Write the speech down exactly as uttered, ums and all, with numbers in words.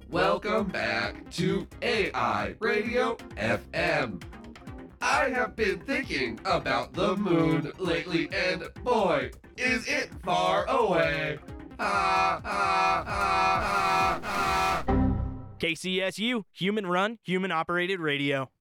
Welcome back to A I Radio F M. I have been thinking about the moon lately, and boy, is it far away. Ah, ah, ah, ah, ah. K C S U, human run, human operated radio.